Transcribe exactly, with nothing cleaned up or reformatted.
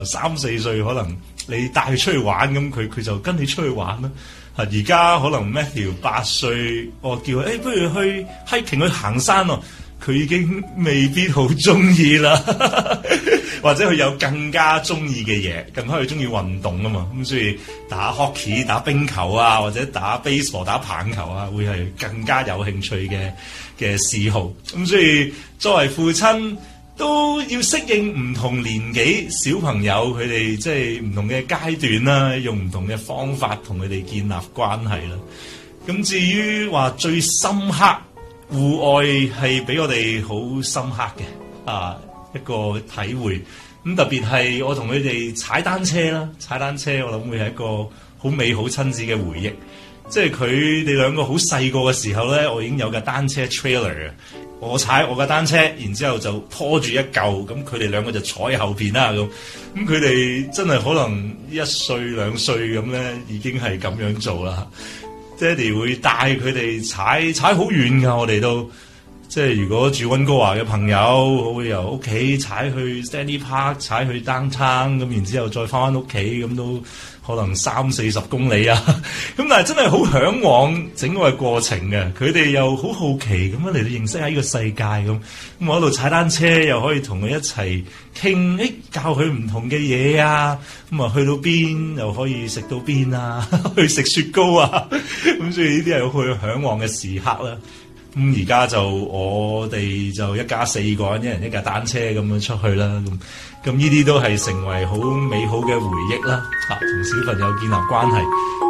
三四歲可能你帶佢出去玩咁，佢佢就跟你出去玩啦。而家可能 Matthew 八歲，我叫佢誒、欸，不如去 hiking 去行山咯，佢已經未必好中意啦，或者佢有更加中意嘅嘢，更加佢中意運動啊嘛，咁所以打 hockey、打冰球啊，或者打 baseball、打棒球啊，會係更加有興趣嘅嘅嗜好。咁所以作為父親，都要適應唔同年紀小朋友佢哋即係唔同嘅階段啦，用唔同嘅方法同佢哋建立關係啦。咁至於話最深刻戶外係俾我哋好深刻嘅啊一個體會。咁特別係我同佢哋踩單車啦，踩單車我諗會係一個好美好親子嘅回憶。即係佢哋兩個好細個嘅時候咧，我已經有架單車 trailer 嘅。我踩我嘅單車，然之後就拖住一嚿，咁佢哋兩個就坐喺後邊啦咁。咁佢哋真係可能一歲兩歲咁咧，已經係咁樣做啦。爹哋會帶佢哋踩踩好遠㗎，我哋都即係如果住溫哥華嘅朋友，我會由屋企踩去 Stanley Park， 踩去 downtown，咁然之後再翻返屋企，咁都可能三四十公里啊，咁但係真係好嚮往整個嘅過程嘅，佢哋又好好奇咁樣嚟到認識下呢個世界咁，咁我喺度踩單車又可以同佢一齊傾，誒教佢唔同嘅嘢啊，咁啊去到邊又可以食到邊啊，去食雪糕啊，咁所以呢啲係佢嚮往嘅時刻啦。咁而家就我哋就一家四個人，一人一架單車咁樣出去啦。咁咁呢啲都係成為好美好嘅回憶啦。嚇，同小朋友建立關係。